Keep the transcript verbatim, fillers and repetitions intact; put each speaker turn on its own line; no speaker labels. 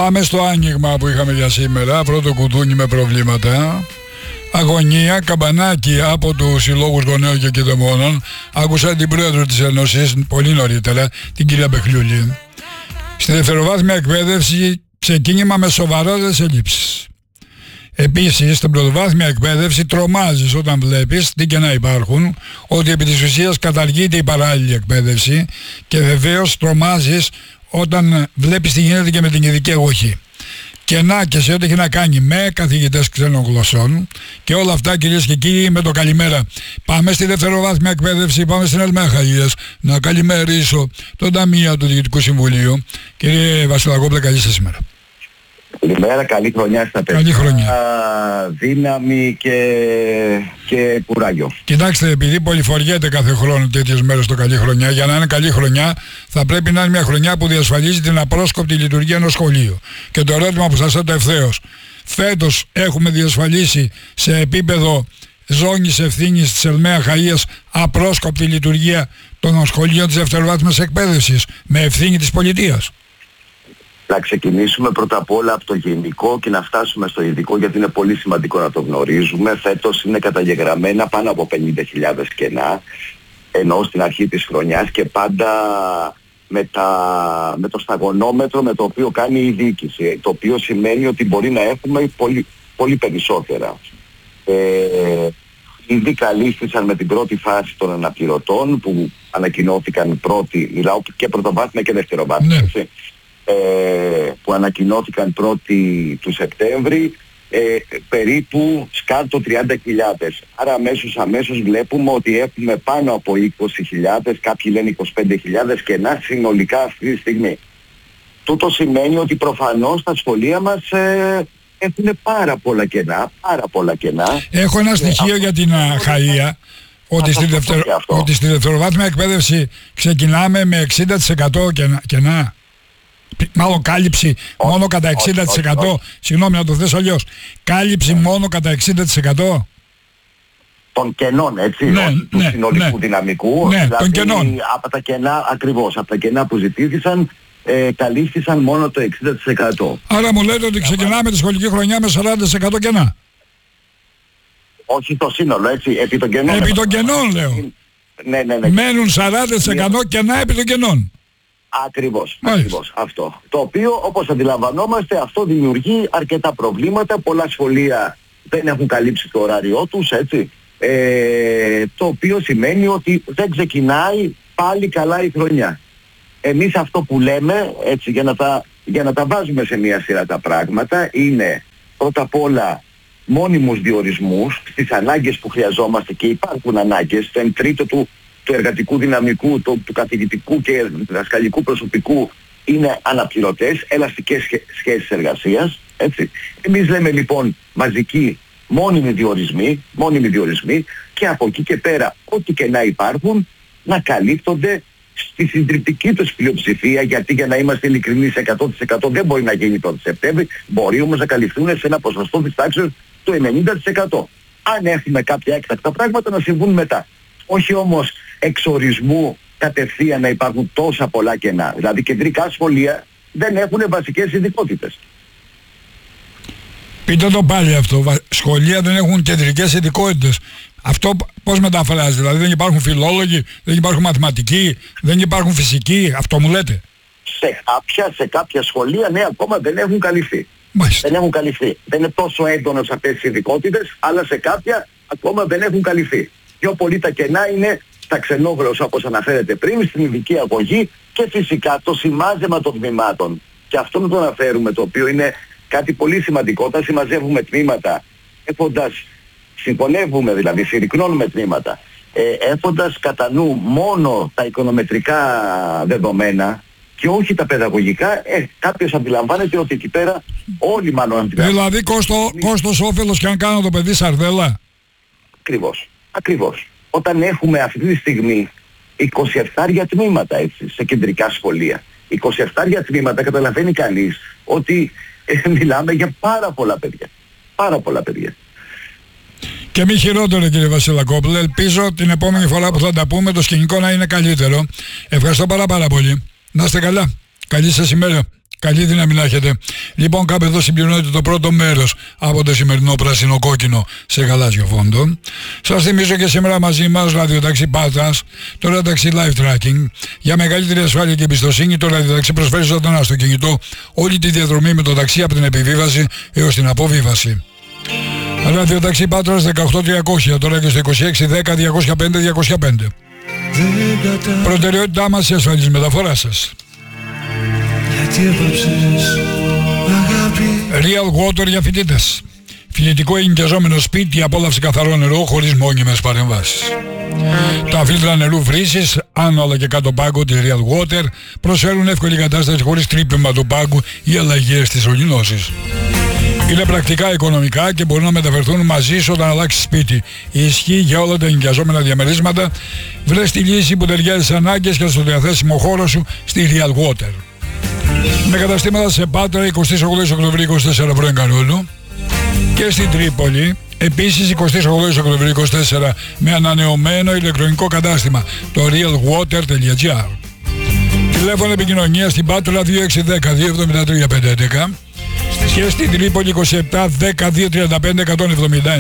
Πάμε στο άνοιγμα που είχαμε για σήμερα. Πρώτο κουδούνι με προβλήματα. Αγωνία, καμπανάκι από τους συλλόγους γονέων και κηδεμόνων. Άκουσα την πρόεδρο της Ένωσης πολύ νωρίτερα, την κυρία Μπεχλιούλη. Στη δευτεροβάθμια εκπαίδευση ξεκίνημα με σοβαρότερες ελλείψεις. Επίσης, στην πρωτοβάθμια εκπαίδευση τρομάζεις όταν βλέπεις τι και να υπάρχουν, ότι επί της ουσίας καταργείται η παράλληλη εκπαίδευση και βεβαίως τρομάζεις όταν βλέπεις τι γίνεται και με την ειδική αγωγή. Και να και σε ό,τι έχει να κάνει με καθηγητές ξένων γλωσσών και όλα αυτά, κυρίες και κύριοι, με το καλημέρα. Πάμε στη δευτεροβάθμια εκπαίδευση, πάμε στην Ελμαία Χαγίας. Να καλημερίσω τον Ταμείο του Διοικητικού Συμβουλίου. Κύριε Βασιλακόπουλε, καλή σας ημέρα.
Καλημέρα, καλή χρονιά στα παιδιά.
Καλή χρονιά.
Δύναμη και, και κουράγιο.
Κοιτάξτε, επειδή πολυφοριέται κάθε χρόνο τέτοιες μέρες το καλή χρονιά, για να είναι καλή χρονιά θα πρέπει να είναι μια χρονιά που διασφαλίζει την απρόσκοπτη λειτουργία ενός σχολείου. Και το ερώτημα που σας θέτω ευθέως, φέτος έχουμε διασφαλίσει σε επίπεδο ζώνης ευθύνης της Ελμαία Χαΐας απρόσκοπτη λειτουργία των σχολείων της δευτεροβάθμιας εκπαίδευσης με ευθύνη της πολιτείας?
Να ξεκινήσουμε πρώτα απ' όλα από το γενικό και να φτάσουμε στο ειδικό, γιατί είναι πολύ σημαντικό να το γνωρίζουμε. Φέτος είναι καταγεγραμμένα πάνω από πενήντα χιλιάδες κενά, ενώ στην αρχή της χρονιάς, και πάντα με, τα, με το σταγονόμετρο με το οποίο κάνει η διοίκηση, το οποίο σημαίνει ότι μπορεί να έχουμε πολύ, πολύ περισσότερα. Ε, ήδη καλύφθησαν με την πρώτη φάση των αναπληρωτών που ανακοινώθηκαν πρώτη, μιλάω και πρωτοβάθμια και δευτεροβάθμια, ναι. Ε, που ανακοινώθηκαν πρώτη του Σεπτέμβρη, ε, περίπου σκάρτο τριάντα χιλιάδες. Άρα αμέσως αμέσως βλέπουμε ότι έχουμε πάνω από είκοσι χιλιάδες, κάποιοι λένε είκοσι πέντε χιλιάδες κενά συνολικά αυτή τη στιγμή. Τούτο σημαίνει ότι προφανώς τα σχολεία μας ε, έχουν πάρα πολλά κενά, πάρα πολλά κενά.
Έχω ένα στοιχείο για την Χαΐα, ότι στη, δευτερο... ότι στη δευτεροβάθμια εκπαίδευση ξεκινάμε με εξήντα τοις εκατό κενά. Μάλλον κάλυψη όχι, μόνο κατά εξήντα τοις εκατό. Όχι, όχι, όχι. Συγγνώμη να το θέσω αλλιώς. Κάλυψη ναι. μόνο κατά εξήντα τοις εκατό.
Των κενών, έτσι,
ναι,
όχι, του
ναι,
συνολικού
ναι.
δυναμικού.
Ναι,
δηλαδή,
των κενών.
Από τα κενά, ακριβώς, από τα κενά που ζητήθησαν, ε, καλύφθησαν μόνο το εξήντα τοις εκατό.
Άρα μου λέτε ότι ξεκινάμε τη σχολική χρονιά με σαράντα τοις εκατό κενά.
Όχι το σύνολο, έτσι, επί των κενών.
Επί των κενών, λέω.
Ναι, ναι, ναι.
Μένουν σαράντα τοις εκατό κενά επί των κενών.
Ακριβώς, ακριβώς αυτό. Το οποίο, όπως αντιλαμβανόμαστε, αυτό δημιουργεί αρκετά προβλήματα. Πολλά σχολεία δεν έχουν καλύψει το ωράριό τους, έτσι. Ε, το οποίο σημαίνει ότι δεν ξεκινάει πάλι καλά η χρονιά. Εμείς αυτό που λέμε, έτσι, για να τα, για να τα βάζουμε σε μια σειρά τα πράγματα, είναι πρώτα απ' όλα μόνιμους διορισμούς στις ανάγκες που χρειαζόμαστε, και υπάρχουν ανάγκες, το εν τρίτο του του εργατικού δυναμικού, του, του καθηγητικού και διδασκαλικού προσωπικού είναι αναπληρωτές, ελαστικές σχέ, σχέσεις εργασίας, έτσι. Εμείς λέμε λοιπόν μαζικοί μόνιμοι διορισμοί, μόνιμοι διορισμοί, και από εκεί και πέρα ό,τι και να υπάρχουν να καλύπτονται στη συντριπτική τους πλειοψηφία, γιατί για να είμαστε ειλικρινείς εκατό τοις εκατό δεν μπορεί να γίνει τον Σεπτέμβρη, μπορεί όμως να καλυφθούν σε ένα ποσοστό της τάξης του ενενήντα τοις εκατό. Αν έχουμε κάποια έκτακτα πράγματα να συμβούν μετά. Όχι όμως εξορισμού κατευθείαν να υπάρχουν τόσα πολλά κενά. Δηλαδή κεντρικά σχολεία δεν έχουν βασικές ειδικότητες.
Πείτε το πάλι αυτό. Σχολεία δεν έχουν κεντρικές ειδικότητες. Αυτό πώς μεταφράζεται? Δηλαδή δεν υπάρχουν φιλόλογοι, δεν υπάρχουν μαθηματικοί, δεν υπάρχουν φυσικοί? Αυτό μου λέτε?
Σε κάποια, σε κάποια σχολεία, ναι, ακόμα δεν έχουν καλυφθεί.
Μάλιστα.
Δεν έχουν καλυφθεί. Δεν είναι τόσο έντονος αυτές τις ειδικότητες, αλλά σε κάποια ακόμα δεν έχουν καλυφθεί. Πιο πολύ τα κενά είναι στα ξενόγλωσσα, όπως αναφέρεται πριν, στην ειδική αγωγή και φυσικά το σημάζεμα των τμήματων. Και αυτό να το αναφέρουμε, το οποίο είναι κάτι πολύ σημαντικό. Όταν συμμαζεύουμε τμήματα, έχοντας, συγχωνεύουμε δηλαδή, συρρυκνώνουμε τμήματα, ε, έχοντας κατά νου μόνο τα οικονομετρικά δεδομένα και όχι τα παιδαγωγικά, ε, κάποιος αντιλαμβάνεται ότι εκεί πέρα όλοι μάλλον αντιλαμβάνονται.
Δηλαδή κόστο, κόστος όφελος και αν κάνω το παιδί σαρδέλα.
Ακριβώς. Ακριβώς. Όταν έχουμε αυτή τη στιγμή είκοσι επτά τμήματα, έτσι, σε κεντρικά σχολεία, είκοσι επτά τμήματα, καταλαβαίνει κανείς ότι ε, μιλάμε για πάρα πολλά παιδιά. Πάρα πολλά παιδιά.
Και μη χειρότερο, κύριε Βασιλακόπουλε. Ελπίζω την επόμενη φορά που θα τα πούμε το σκηνικό να είναι καλύτερο. Ευχαριστώ πάρα πάρα πολύ. Να είστε καλά. Καλή σας ημέρα. Καλή δύναμη να έχετε. Λοιπόν, κάπου εδώ συμπληρώνεται το πρώτο μέρος από το σημερινό πράσινο-κόκκινο σε γαλάζιο φόντο. Σας θυμίζω και σήμερα μαζί μας ραδιοταξί Πάτρας, το ραδιοταξί Live Tracking. Για μεγαλύτερη ασφάλεια και εμπιστοσύνη, το ραδιοταξί προσφέρει ζωντανά στο κινητό όλη τη διαδρομή με το ταξί από την επιβίβαση έως την αποβίβαση. Ραδιοταξί Πάτρας δεκαοκτώ τριακόσια, τώρα και στο είκοσι έξι δέκα διακόσια πέντε διακόσια πέντε. Προτεραιότητά μας η ασφαλής μεταφορά σας. Real Water για φοιτητές. Φοιτητικό ενοικιαζόμενο σπίτι, απόλαυση καθαρό νερό χωρίς μόνιμες παρεμβάσεις. Τα φίλτρα νερού βρύσης, άνω αλλά και κάτω πάγκο της Real Water προσφέρουν εύκολη κατάσταση χωρίς τρύπημα του πάγκου ή αλλαγές της σωληνώσης. Είναι πρακτικά, οικονομικά και μπορούν να μεταφερθούν μαζί σου όταν αλλάξει σπίτι. Ισχύει για όλα τα ενοικιαζόμενα διαμερίσματα. Βρες τη λύση που ταιριάζει στις ανάγκες και στο διαθέσιμο χώρο σου στη Real Water. Με καταστήματα σε Πάτρα εικοστή όγδοη Οκτωβρίου είκοσι τέσσερα πρώην Καρόλου και στην Τρίπολη επίσης εικοστή όγδοη Οκτωβρίου είκοσι τέσσερα με ανανεωμένο ηλεκτρονικό κατάστημα, το realwater τελεία gr. Τηλέφωνο επικοινωνία στην Πάτρα δύο έξι ένα μηδέν δύο εβδομήντα τρία πεντακόσια έντεκα και στην Τρίπολη είκοσι επτά δέκα δύο τριάντα πέντε εκατόν εβδομήντα ένα.